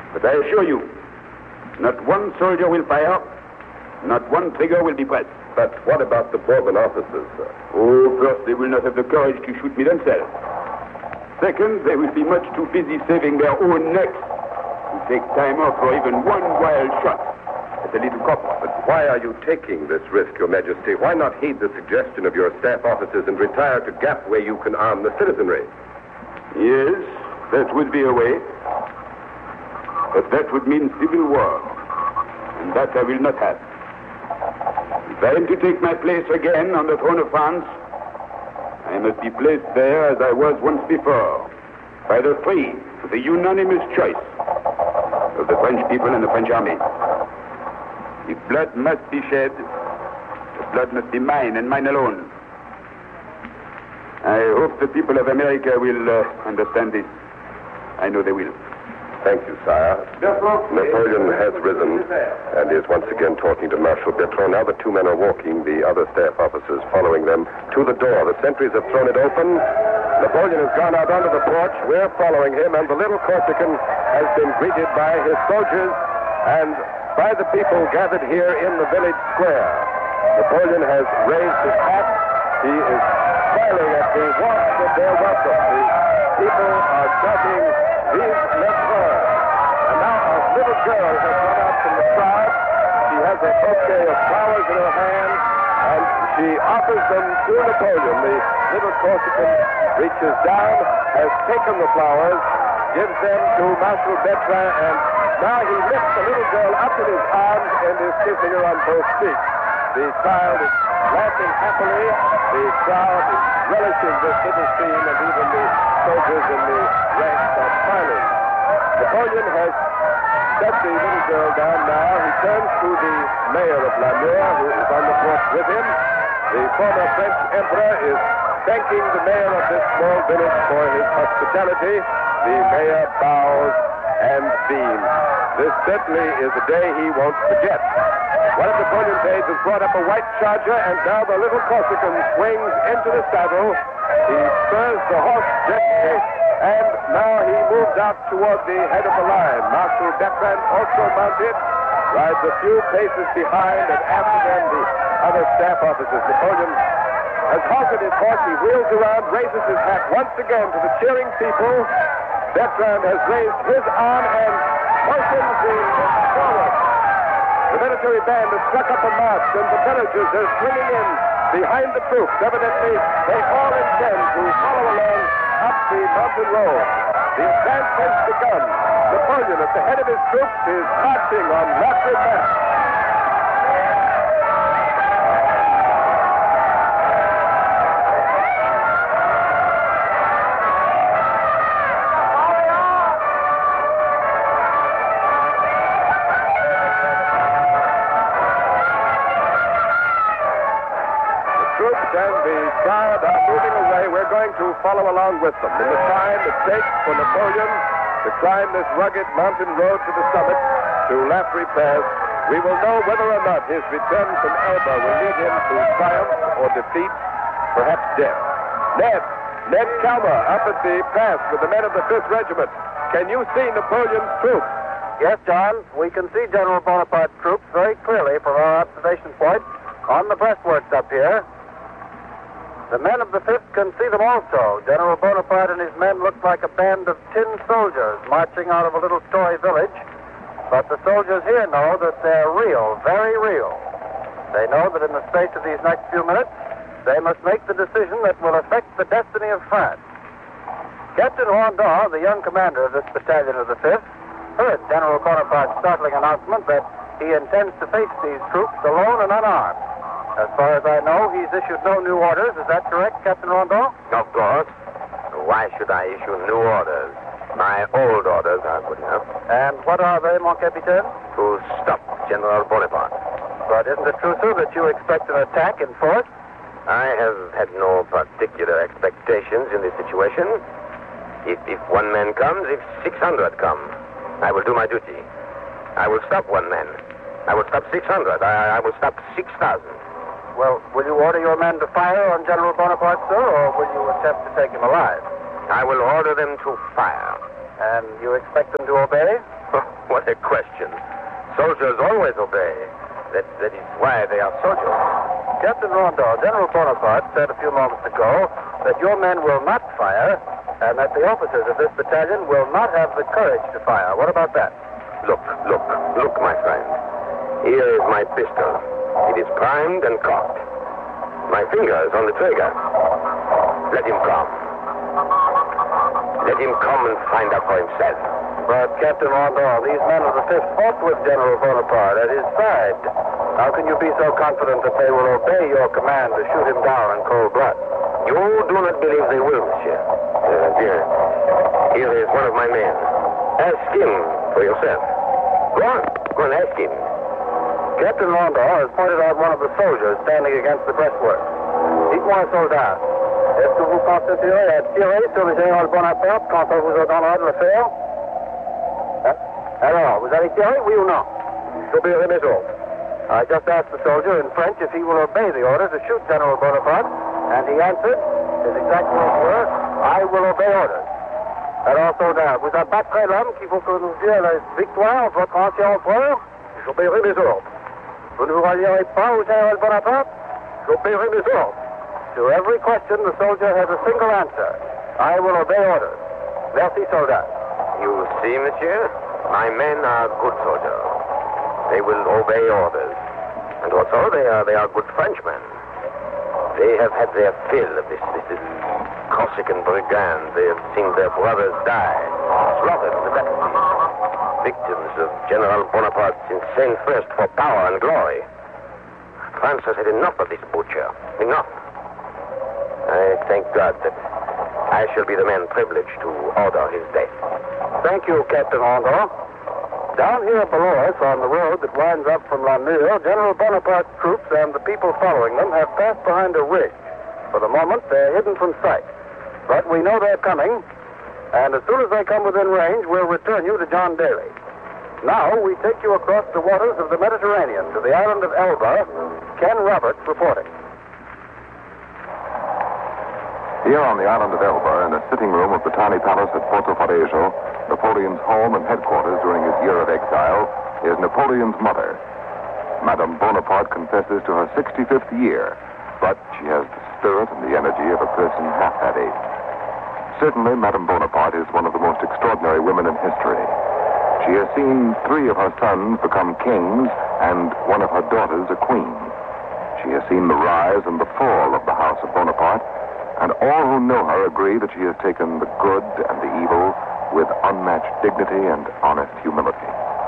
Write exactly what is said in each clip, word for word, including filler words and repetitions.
But I assure you, not one soldier will fire, not one trigger will be pressed. But what about the Bourbon officers, sir? Oh, first, they will not have the courage to shoot me themselves. Second, they will be much too busy saving their own necks to take time off for even one wild shot at a little copper. But why are you taking this risk, Your Majesty? Why not heed the suggestion of your staff officers and retire to Gap where you can arm the citizenry? Yes, that would be a way. But that would mean civil war. And that I will not have. If I am to take my place again on the throne of France, I must be placed there as I was once before, by the free, the unanimous choice of the French people and the French army. If blood must be shed, the blood must be mine and mine alone. I hope the people of America will uh, understand this. I know they will. Thank you, sire. Napoleon has risen and is once again talking to Marshal Bertrand. Now the two men are walking, the other staff officers following them to the door. The sentries have thrown it open. Napoleon has gone out onto the porch. We're following him, and the little Corsican has been greeted by his soldiers and by the people gathered here in the village square. Napoleon has raised his hat. He is smiling at the warmth of their welcome. The people are chanting, "Vive l'Empereur." And now a little girl has run out from the crowd. She has a bouquet of flowers in her hand, and she offers them to Napoleon. The little Corsican reaches down, has taken the flowers, gives them to Marshal Bertrand, and now he lifts the little girl up in his arms and is kissing her on both cheeks. The child is laughing happily. The crowd is relishing this little scene, and even the soldiers in the ranks are smiling. Napoleon has set the little girl down now. He turns to the mayor of Namur, who is on the porch with him. The former French emperor is thanking the mayor of this small village for his hospitality. The mayor bows and beams. This certainly is a day he won't forget. One of Napoleon's aides has brought up a white charger, and now the little Corsican swings into the saddle. He spurs the horse gently, and now he moves out toward the head of the line. Marshal Bertrand, also mounted, rides a few paces behind, and after them the other staff officers. Napoleon has halted his horse. He wheels around, raises his hat once again to the cheering people. Bertrand has raised his arm and motions the forward. The military band has struck up a march, and the villagers are swinging in behind the troops. Evidently, they all intend to follow along up the mountain road. The advance has begun. Napoleon, at the head of his troops, is marching on La Frimasse. Crowd are moving away. We're going to follow along with them. In the time it takes for Napoleon to climb this rugged mountain road to the summit to La Frimasse, we will know whether or not his return from Elba will lead him to triumph or defeat, perhaps death. Ned, Ned Calmer, up at the pass with the men of the fifth Regiment. Can you see Napoleon's troops? Yes, John. We can see General Bonaparte's troops very clearly from our observation point on the breastworks up here. The men of the fifth can see them also. General Bonaparte and his men look like a band of tin soldiers marching out of a little toy village. But the soldiers here know that they're real, very real. They know that in the space of these next few minutes, they must make the decision that will affect the destiny of France. Captain Rondon, the young commander of this battalion of the fifth, heard General Bonaparte's startling announcement that he intends to face these troops alone and unarmed. As far as I know, he's issued no new orders. Is that correct, Captain Rondon? Of course. Why should I issue new orders? My old orders are good enough. And what are they, mon capitaine? To stop General Bonaparte. But isn't it true, sir, that you expect an attack in force? I have had no particular expectations in this situation. If, if one man comes, if six hundred come, I will do my duty. I will stop one man. I will stop six hundred. I, I will stop six thousand. Well, will you order your men to fire on General Bonaparte, sir, or will you attempt to take him alive? I will order them to fire. And you expect them to obey? a question. Soldiers always obey. That, that is why they are soldiers. Captain Rondeau, General Bonaparte said a few moments ago that your men will not fire and that the officers of this battalion will not have the courage to fire. What about that? Look, look, look, my friend. Here is my pistol. It is primed and cocked. My finger is on the trigger. Let him come. Let him come and find out for himself. But, Captain Rondeau, these men of the Fifth fought with General Bonaparte at his side. How can you be so confident that they will obey your command to shoot him down in cold blood? You do not believe they will, monsieur. Uh, dear, here is one of my men. Ask him for yourself. Go on. Go on, ask him. Captain Rondeau has pointed out one of the soldiers standing against the breastwork. Dites-moi, soldat, est-ce que vous penseriez à tirer sur le général Bonaparte quand on vous ordonnera de le faire? Hein? Alors, vous allez tirer, oui ou non? J'obéirai mes ordres. I just asked the soldier in French if he will obey the order to shoot General Bonaparte, and he answered, his exact words were, I will obey orders. Alors, soldat, vous abattrez l'homme qui vous conduit à la victoire, votre ancien empereur? J'obéirai mes ordres. Vous ne vous rallierez pas au général Bonaparte? J'obéirai mes ordres. To every question, the soldier has a single answer. I will obey orders. Merci, soldat. You see, monsieur, my men are good soldiers. They will obey orders. And also, they are they are good Frenchmen. They have had their fill of this, this, this Corsican brigand. They have seen their brothers die, slaughtered in the battlefield, victims of General Bonaparte's insane thirst for power and glory. France has had enough of this butcher. Enough. I thank God that I shall be the man privileged to order his death. Thank you, Captain Rondeau. Down here below us on the road that winds up from La Mure, General Bonaparte's troops and the people following them have passed behind a ridge. For the moment, they're hidden from sight. But we know they're coming, and as soon as they come within range, we'll return you to John Daly. Now, we take you across the waters of the Mediterranean to the island of Elba. Ken Roberts reporting. Here on the island of Elba, in the sitting room of the tiny palace at Porto Farejo, Napoleon's home and headquarters during his year of exile, is Napoleon's mother. Madame Bonaparte confesses to her sixty-fifth year, but she has the spirit and the energy of a person half that age. Certainly, Madame Bonaparte is one of the most extraordinary women in history. She has seen three of her sons become kings and one of her daughters a queen. She has seen the rise and the fall of the House of Bonaparte, and all who know her agree that she has taken the good and the evil with unmatched dignity and honest humility.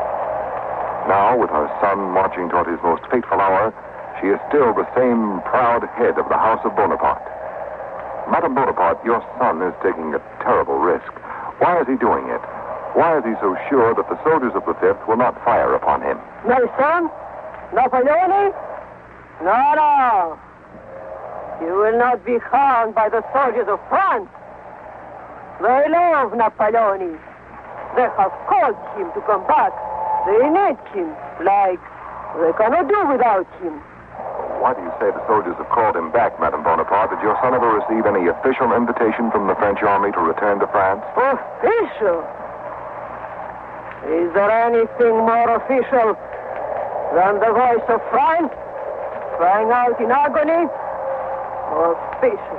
Now, with her son marching toward his most fateful hour, she is still the same proud head of the House of Bonaparte. Madame Bonaparte, your son is taking a terrible risk. Why is he doing it? Why is he so sure that the soldiers of the Fifth will not fire upon him? My son? Napoleon? No, no. You will not be harmed by the soldiers of France. They love Napoleon. They have called him to come back. They need him, like they cannot do without him. Why do you say the soldiers have called him back, Madame Bonaparte? Did your son ever receive any official invitation from the French army to return to France? Official? Is there anything more official than the voice of France crying out in agony? Official.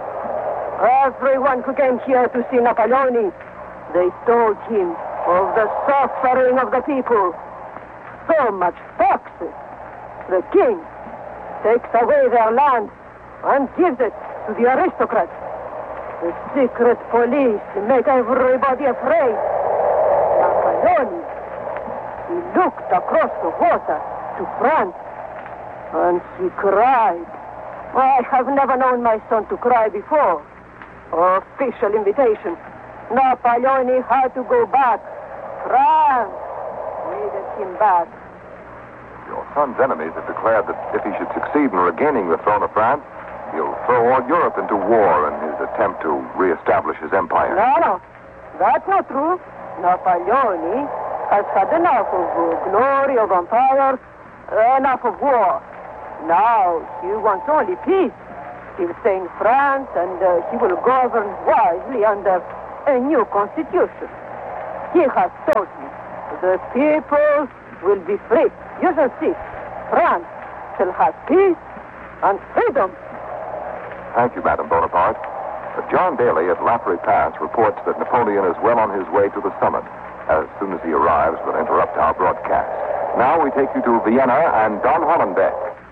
Everyone who came here to see Napoleon, they told him of the suffering of the people. So much taxes. The king takes away their land and gives it to the aristocrats. The secret police make everybody afraid. Napoleon, he looked across the water to France, and he cried. I have never known my son to cry before. Official invitation. Napoleon had to go back. France needed him back. Your son's enemies have declared that if he should succeed in regaining the throne of France, he'll throw all Europe into war in his attempt to reestablish his empire. No, no. That's not true. Napoleon has had enough of uh, glory, of empire, enough of war. Now he wants only peace. He'll stay in France, and uh, he will govern wisely under a new constitution. He has told me The people will be free. You shall see. France shall have peace and freedom. Thank you, Madame Bonaparte. Uh, John Daly at Lapre Pass reports that Napoleon is well on his way to the summit. As soon as he arrives, we'll interrupt our broadcast. Now we take you to Vienna and Don Hollenbeck.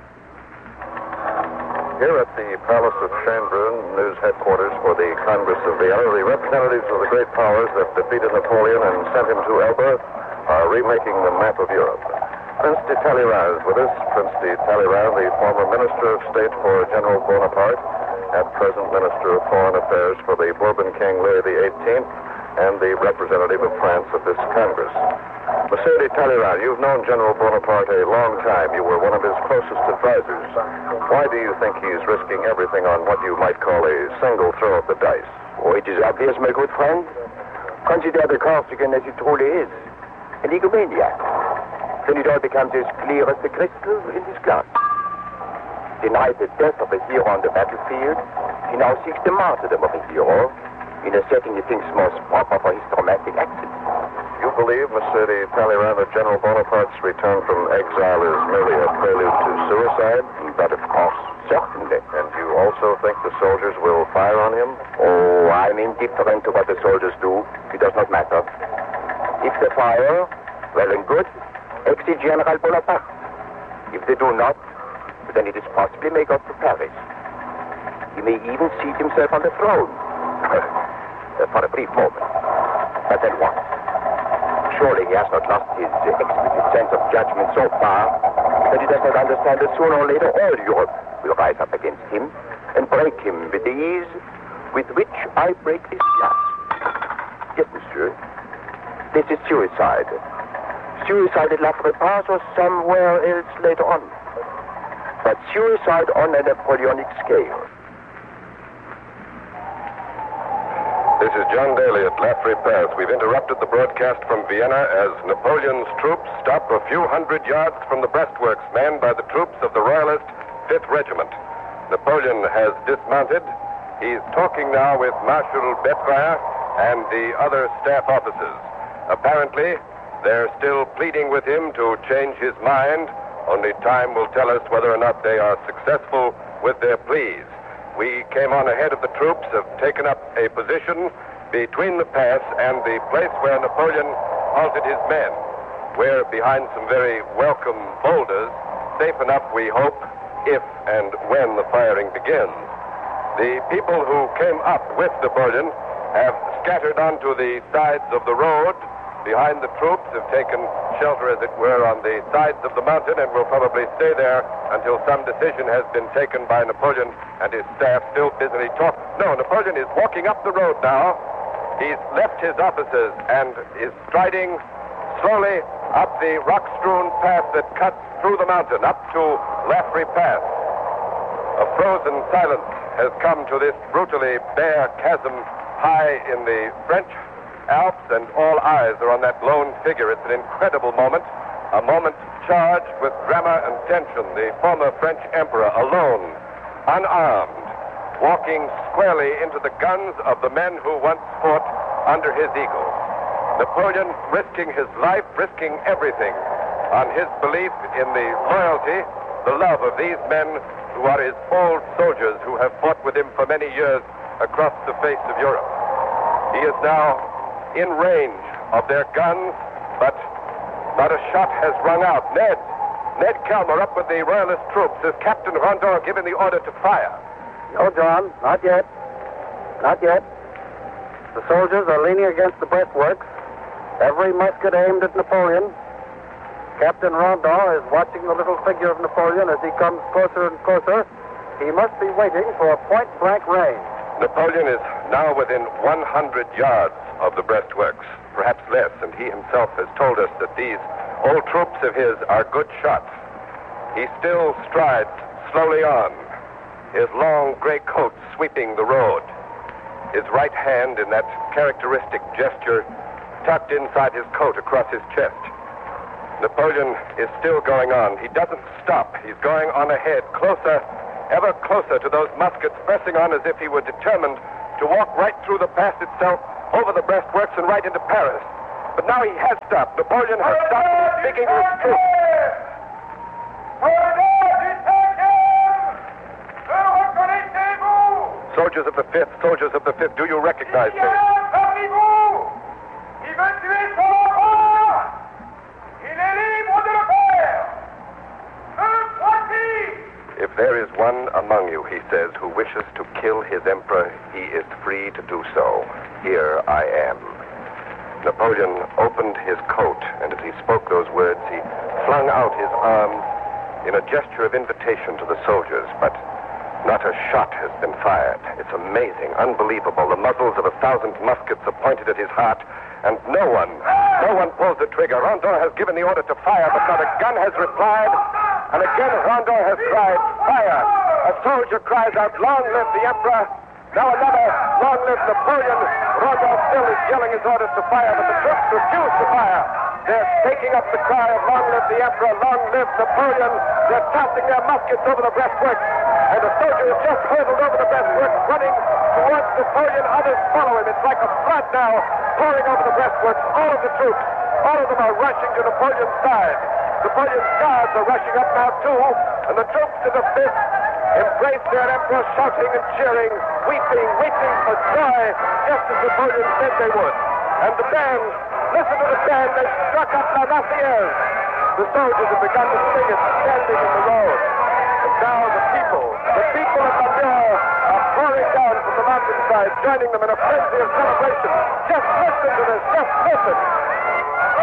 Here at the Palace of Schönbrunn, news headquarters for the Congress of Vienna, the representatives of the great powers that defeated Napoleon and sent him to Elba are remaking the map of Europe. Prince de Talleyrand is with us. Prince de Talleyrand, the former Minister of State for General Bonaparte, and present Minister of Foreign Affairs for the Bourbon King Louis the eighteenth, and the representative of France at this Congress. Monsieur de Talleyrand, you've known General Bonaparte a long time. You were one of his closest advisors. Why do you think he's risking everything on what you might call a single throw of the dice? Oh, it is obvious, my good friend. Consider the Corsican as he truly is, an egomaniac. Then it all becomes as clear as the crystal in his glass. Denied the death of a hero on the battlefield, he now seeks the martyrdom of a hero in a setting he thinks most proper for his dramatic action. You believe, Monsieur de Talleyrand, that General Bonaparte's return from exile is merely a prelude to suicide? But of course, certainly. And you also think the soldiers will fire on him? Oh, I'm indifferent to what the soldiers do. It does not matter. If they fire, well and good. Exit General Bonaparte. If they do not, then it is possibly may go to Paris. He may even seat himself on the throne. For a brief moment. But then what? Surely he has not lost his uh, explicit sense of judgment so far that he does not understand that sooner or later all Europe will rise up against him and break him with the ease with which I break this glass. Yes, monsieur. This is suicide. Suicide at La Prépasse or somewhere else later on. But suicide on a Napoleonic scale. This is John Daly at Lapre Pass. We've interrupted the broadcast from Vienna as Napoleon's troops stop a few hundred yards from the breastworks manned by the troops of the Royalist fifth Regiment. Napoleon has dismounted. He's talking now with Marshal Bertrand and the other staff officers. Apparently, they're still pleading with him to change his mind. Only time will tell us whether or not they are successful with their pleas. We came on ahead of the troops, have taken up a position between the pass and the place where Napoleon halted his men. We're behind some very welcome boulders, safe enough, we hope, if and when the firing begins. The people who came up with Napoleon have scattered onto the sides of the road behind the troops, have taken shelter, as it were, on the sides of the mountain, and will probably stay there until some decision has been taken by Napoleon and his staff, still busily talking. No, Napoleon is walking up the road now. He's left his officers and is striding slowly up the rock-strewn path that cuts through the mountain, up to Lapre Pass. A frozen silence has come to this brutally bare chasm high in the French Alps, and all eyes are on that lone figure. It's an incredible moment, a moment charged with drama and tension. The former French emperor, alone, unarmed, walking squarely into the guns of the men who once fought under his eagle. Napoleon risking his life, risking everything on his belief in the loyalty, the love of these men who are his old soldiers who have fought with him for many years across the face of Europe. He is now in range of their guns, but not a shot has rung out. Ned, Ned Kelmer up with the Royalist troops. Is Captain Rondon given the order to fire? No, John, not yet. Not yet. The soldiers are leaning against the breastworks, every musket aimed at Napoleon. Captain Rondon is watching the little figure of Napoleon as he comes closer and closer. He must be waiting for a point-blank range. Napoleon is now within one hundred yards of the breastworks, perhaps less, and he himself has told us that these old troops of his are good shots. He still strides slowly on, his long gray coat sweeping the road, his right hand in that characteristic gesture tucked inside his coat across his chest. Napoleon is still going on. He doesn't stop. He's going on ahead, closer, ever closer to those muskets, pressing on as if he were determined to walk right through the pass itself, over the breastworks and right into Paris. But now he has stopped. Napoleon has stopped and is speaking to his troops. Soldiers of the fifth, soldiers of the fifth, do you recognize me? If there is one among you, he says, who wishes to kill his emperor, he is free to do so. Here I am. Napoleon opened his coat, and as he spoke those words, he flung out his arms in a gesture of invitation to the soldiers, but not a shot has been fired. It's amazing, unbelievable. The muzzles of a thousand muskets are pointed at his heart, and no one, no one pulls the trigger. Rondon has given the order to fire, but not a gun has replied. And again Rondon has cried, fire! A soldier cries out, long live the Emperor! Now another, long live Napoleon! Rondon still is yelling his orders to fire, but the troops refuse to fire. They're taking up the cry of long live the Emperor, long live Napoleon! They're tossing their muskets over the breastworks, and the soldier has just hurtled over the breastworks, running towards Napoleon. Others follow him. It's like a flood now, pouring over the breastworks. All of the troops, all of them are rushing to Napoleon's side. Napoleon's guards are rushing up now, too, and the troops to the fifth embrace their emperor, shouting and cheering, weeping, weeping for joy, just as Napoleon said they would. And the band, listen to the band, they struck up La Marseillaise. The soldiers have begun to sing it, standing in the road. And now the people, the people of Namur are pouring down from the mountainside, joining them in a frenzy of celebration. Just listen to this, just listen.